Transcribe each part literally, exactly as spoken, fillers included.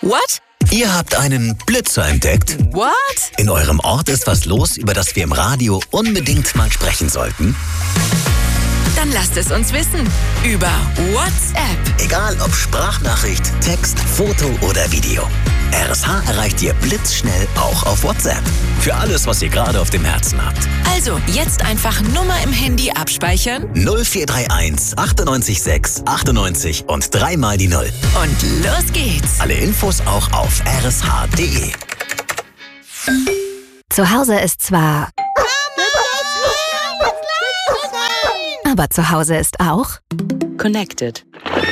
What? Ihr habt einen Blitzer entdeckt? What? In eurem Ort ist was los, über das wir im Radio unbedingt mal sprechen sollten? Dann lasst es uns wissen. Über WhatsApp. Egal ob Sprachnachricht, Text, Foto oder Video. R S H erreicht ihr blitzschnell auch auf WhatsApp. Für alles, was ihr gerade auf dem Herzen habt. Also, jetzt einfach Nummer im Handy abspeichern. null vier drei eins achtundneunzig sechs achtundneunzig und dreimal die Null. Und los geht's. Alle Infos auch auf r s h punkt d e. Zu Hause ist zwar... Aber zu Hause ist auch... Connected.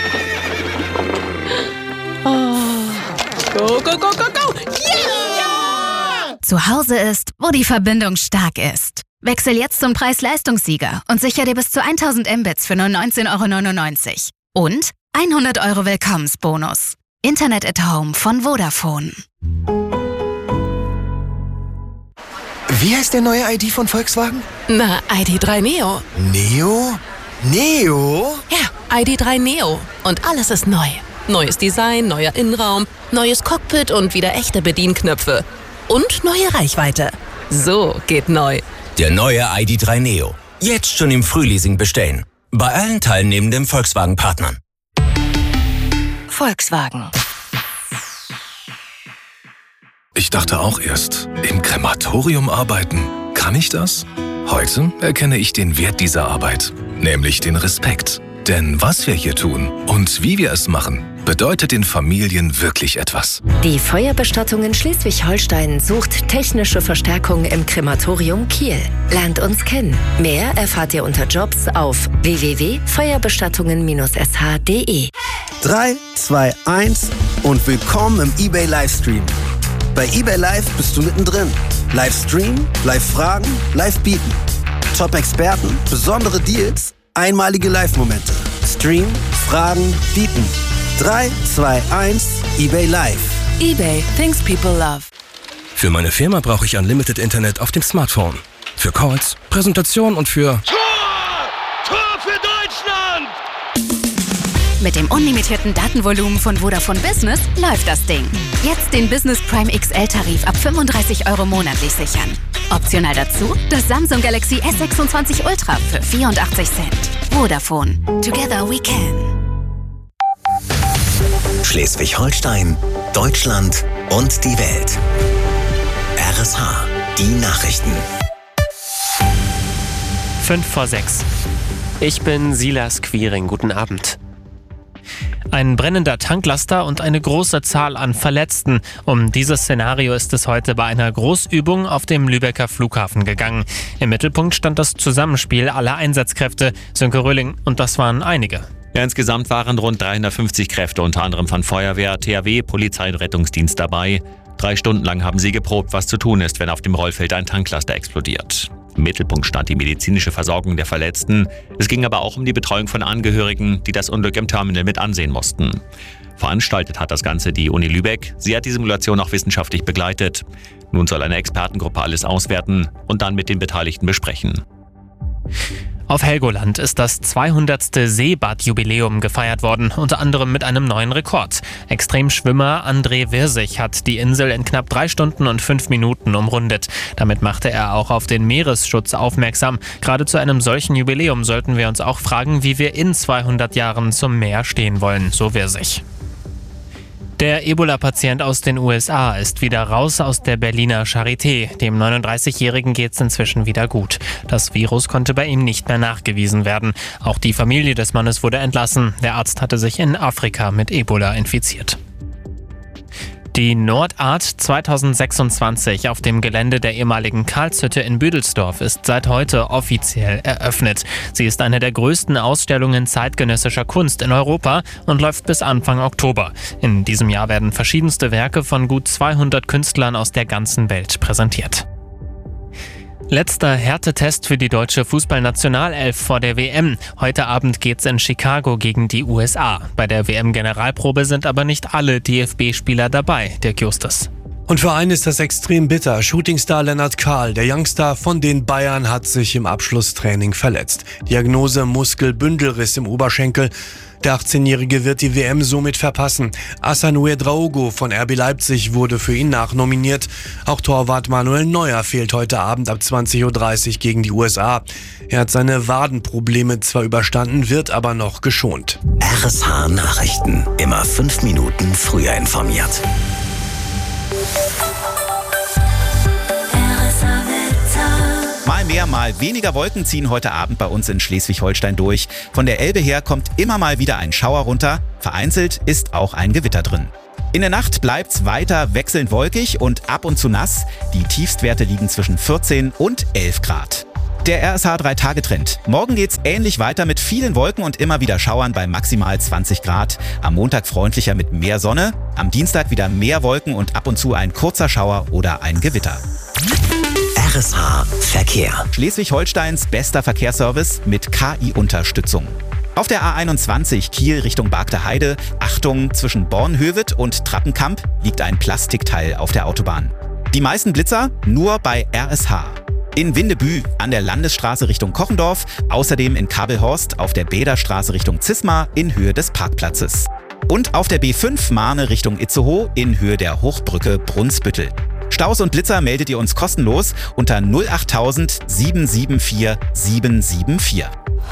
Oh. Go, go, go, go, go! Yeah! Zu Hause ist, wo die Verbindung stark ist. Wechsel jetzt zum Preis-Leistungssieger und sicher dir bis zu tausend Mbits für nur neunzehn Euro neunundneunzig. Und hundert Euro Willkommensbonus. Internet at Home von Vodafone. Wie heißt der neue I D von Volkswagen? Na, I D drei Neo. Neo? Neo? Ja, I D drei Neo. Und alles ist neu. Neues Design, neuer Innenraum, neues Cockpit und wieder echte Bedienknöpfe. Und neue Reichweite. So geht neu. Der neue I D drei Neo. Jetzt schon im Frühleasing bestellen. Bei allen teilnehmenden Volkswagen-Partnern. Volkswagen. Ich dachte auch erst, im Krematorium arbeiten. Kann ich das? Heute erkenne ich den Wert dieser Arbeit, nämlich den Respekt. Denn was wir hier tun und wie wir es machen, bedeutet den Familien wirklich etwas. Die Feuerbestattung in Schleswig-Holstein sucht technische Verstärkung im Krematorium Kiel. Lernt uns kennen. Mehr erfahrt ihr unter Jobs auf w w w punkt feuerbestattungen Bindestrich s h punkt d e. drei, zwei, eins und willkommen im eBay Livestream. Bei eBay Live bist du mittendrin. Livestream, Live-Fragen, Live-Bieten. Top-Experten, besondere Deals, einmalige Live-Momente. Stream, Fragen, Bieten. drei, zwei, eins, eBay Live. eBay, things people love. Für meine Firma brauche ich Unlimited Internet auf dem Smartphone. Für Calls, Präsentation und für... Tor! Tor für Deutschland! Mit dem unlimitierten Datenvolumen von Vodafone Business läuft das Ding. Jetzt den Business Prime X L-Tarif ab fünfunddreißig Euro monatlich sichern. Optional dazu das Samsung Galaxy S sechsundzwanzig Ultra für vierundachtzig Cent. Vodafone. Together we can. Schleswig-Holstein, Deutschland und die Welt. R S H, die Nachrichten. Fünf vor sechs. Ich bin Silas Quiring. Guten Abend. Ein brennender Tanklaster und eine große Zahl an Verletzten. Um dieses Szenario ist es heute bei einer Großübung auf dem Lübecker Flughafen gegangen. Im Mittelpunkt stand das Zusammenspiel aller Einsatzkräfte. Sönke Röhling, und das waren einige. Ja, insgesamt waren rund dreihundertfünfzig Kräfte, unter anderem von Feuerwehr, T H W, Polizei und Rettungsdienst dabei. Drei Stunden lang haben sie geprobt, was zu tun ist, wenn auf dem Rollfeld ein Tanklaster explodiert. Im Mittelpunkt stand die medizinische Versorgung der Verletzten. Es ging aber auch um die Betreuung von Angehörigen, die das Unglück im Terminal mit ansehen mussten. Veranstaltet hat das Ganze die Uni Lübeck. Sie hat die Simulation auch wissenschaftlich begleitet. Nun soll eine Expertengruppe alles auswerten und dann mit den Beteiligten besprechen. Auf Helgoland ist das zweihundertste Seebad-Jubiläum gefeiert worden, unter anderem mit einem neuen Rekord. Extremschwimmer André Wirsig hat die Insel in knapp drei Stunden und fünf Minuten umrundet. Damit machte er auch auf den Meeresschutz aufmerksam. Gerade zu einem solchen Jubiläum sollten wir uns auch fragen, wie wir in zweihundert Jahren zum Meer stehen wollen, so Wirsig. Der Ebola-Patient aus den U S A ist wieder raus aus der Berliner Charité. Dem neununddreißigjährigen geht's inzwischen wieder gut. Das Virus konnte bei ihm nicht mehr nachgewiesen werden. Auch die Familie des Mannes wurde entlassen. Der Arzt hatte sich in Afrika mit Ebola infiziert. Die Nordart zweitausendsechsundzwanzig auf dem Gelände der ehemaligen Karlshütte in Büdelsdorf ist seit heute offiziell eröffnet. Sie ist eine der größten Ausstellungen zeitgenössischer Kunst in Europa und läuft bis Anfang Oktober. In diesem Jahr werden verschiedenste Werke von gut zweihundert Künstlern aus der ganzen Welt präsentiert. Letzter Härtetest für die deutsche Fußballnationalelf vor der W M. Heute Abend geht's in Chicago gegen die U S A. Bei der W M-Generalprobe sind aber nicht alle D F B-Spieler dabei, Dirk Justus. Und für einen ist das extrem bitter. Shootingstar Lennart Kahl, der Youngstar von den Bayern, hat sich im Abschlusstraining verletzt. Diagnose Muskelbündelriss im Oberschenkel. Der achtzehnjährige wird die W M somit verpassen. Hassan Ouedraogo von R B Leipzig wurde für ihn nachnominiert. Auch Torwart Manuel Neuer fehlt heute Abend ab zwanzig Uhr dreißig gegen die U S A. Er hat seine Wadenprobleme zwar überstanden, wird aber noch geschont. R S H Nachrichten. Immer fünf Minuten früher informiert. Mal mehr, mal weniger Wolken ziehen heute Abend bei uns in Schleswig-Holstein durch. Von der Elbe her kommt immer mal wieder ein Schauer runter. Vereinzelt ist auch ein Gewitter drin. In der Nacht bleibt's weiter wechselnd wolkig und ab und zu nass. Die Tiefstwerte liegen zwischen vierzehn und elf Grad. Der R S H drei Tage Trend. Morgen geht's ähnlich weiter mit vielen Wolken und immer wieder Schauern bei maximal zwanzig Grad. Am Montag freundlicher mit mehr Sonne. Am Dienstag wieder mehr Wolken und ab und zu ein kurzer Schauer oder ein Gewitter. R S H Verkehr. Schleswig-Holsteins bester Verkehrsservice mit K I-Unterstützung. Auf der A einundzwanzig Kiel Richtung Bargter Heide, Achtung, zwischen Bornhöved und Trappenkamp liegt ein Plastikteil auf der Autobahn. Die meisten Blitzer nur bei R S H. In Windebü an der Landesstraße Richtung Kochendorf, außerdem in Kabelhorst auf der Bäderstraße Richtung Zismar in Höhe des Parkplatzes. Und auf der B fünf Marne Richtung Itzehoe in Höhe der Hochbrücke Brunsbüttel. Staus und Blitzer meldet ihr uns kostenlos unter null acht tausend sieben sieben vier sieben sieben vier.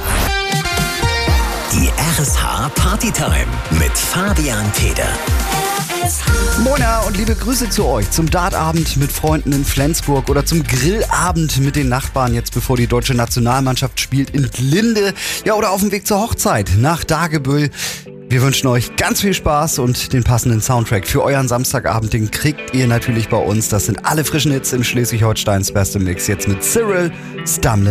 Die R S H Partytime mit Fabian Teder. Moina und liebe Grüße zu euch zum Dartabend mit Freunden in Flensburg oder zum Grillabend mit den Nachbarn jetzt, bevor die deutsche Nationalmannschaft spielt in Glinde. Ja, oder auf dem Weg zur Hochzeit nach Dagebüll. Wir wünschen euch ganz viel Spaß und den passenden Soundtrack für euren Samstagabend, den kriegt ihr natürlich bei uns. Das sind alle frischen Hits im Schleswig-Holsteins beste Mix. Jetzt mit Cyril Stamle.